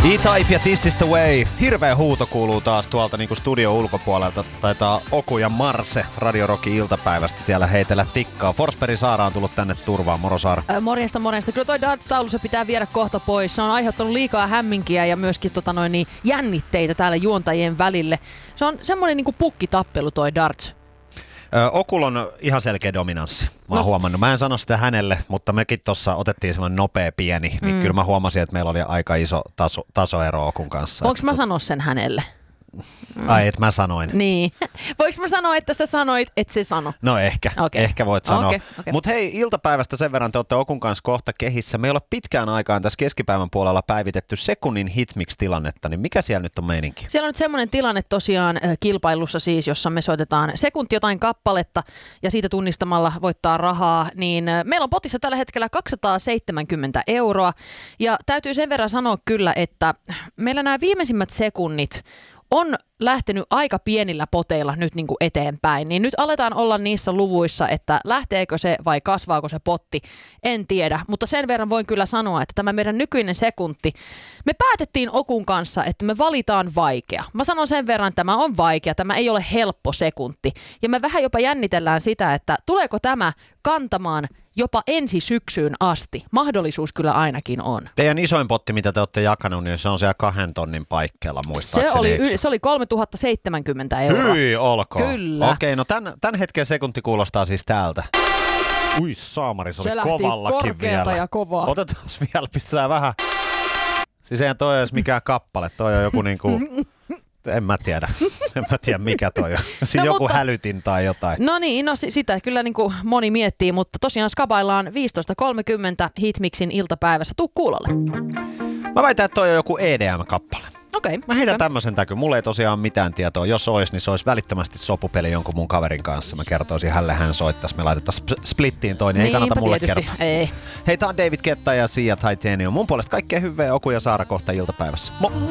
E-Type ja This is the Way. Hirveä huuto kuuluu taas tuolta niinku studio ulkopuolelta. Taitaa Oku ja Marse Radio Rockin iltapäivästä siellä heitellä tikkaa. Forsberg Saara on tullut tänne turvaan. Moro Saara. Morjesta. Kyllä toi darts-taulu se pitää viedä kohta pois. Se on aiheuttanut liikaa hämminkiä ja myöskin jännitteitä täällä juontajien välille. Se on semmoinen niinku pukkitappelu toi darts. Okulla on ihan selkeä dominanssi. Mä oon huomannut. Mä en sano sitä hänelle, mutta mekin tuossa otettiin semmoinen nopea pieni. Niin kyllä mä huomasin, että meillä oli aika iso tasoero Okun kanssa. Voinko mä sanoa sen hänelle? Ai, et mä sanoin. Niin. Voinko mä sanoa, että sä sanoit, et se sano? No ehkä. Okay. Ehkä voit sanoa. Okay. Mutta hei, iltapäivästä sen verran te olette Okun kanssa kohta kehissä. Me ei ole pitkään aikaan tässä keskipäivän puolella päivitetty sekunnin hitmix-tilannetta, niin mikä siellä nyt on meininki? Siellä on nyt semmoinen tilanne tosiaan kilpailussa siis, jossa me soitetaan sekunti jotain kappaletta ja siitä tunnistamalla voittaa rahaa, niin meillä on potissa tällä hetkellä 270 €. Ja täytyy sen verran sanoa kyllä, että meillä nämä viimeisimmät sekunnit on lähtenyt aika pienillä poteilla nyt niin kuin eteenpäin, niin nyt aletaan olla niissä luvuissa, että lähteekö se vai kasvaako se potti, en tiedä, mutta sen verran voin kyllä sanoa, että tämä meidän nykyinen sekunti, me päätettiin Okun kanssa, että me valitaan vaikea. Mä sanon sen verran, että tämä on vaikea, tämä ei ole helppo sekunti ja me vähän jopa jännitellään sitä, että tuleeko tämä kantamaan jopa ensi syksyyn asti. Mahdollisuus kyllä ainakin on. Teidän isoin potti, mitä te olette jakanut, niin se on siellä 2 tonnin paikkeilla muistaakseni. Se oli 3070 €. Hyi, olkoon. Kyllä. Okei, no tämän hetken sekunti kuulostaa siis täältä. Ui saamari, se oli kovallakin vielä. Ja kovaa. Otetaan vielä, pistää vähän. Siis eihän toi edes mikään kappale, toi on joku niinku... En mä tiedä mikä toi on. Siinä joku hälytin tai jotain. No niin, sitä kyllä niin kuin moni miettii, mutta tosiaan skabaillaan 15.30 Hitmixin iltapäivässä. Tuu kuulolle. Mä väitän, että toi on joku EDM-kappale. Okei. Mä heitän tämmöisen täky. Mulla ei tosiaan mitään tietoa. Jos olisi, niin se olisi välittömästi sopupeli jonkun mun kaverin kanssa. Mä kertoisin hänelle, hän soittaisi. Me laitettaisiin splittiin toinen. Ei kannata mulle kertoa. Ei. Hei, tää on David Guetta ja Sia Titanium. Mun puolesta kaikkea hyvää, Oku ja Saara kohta iltapäivässä. Moi!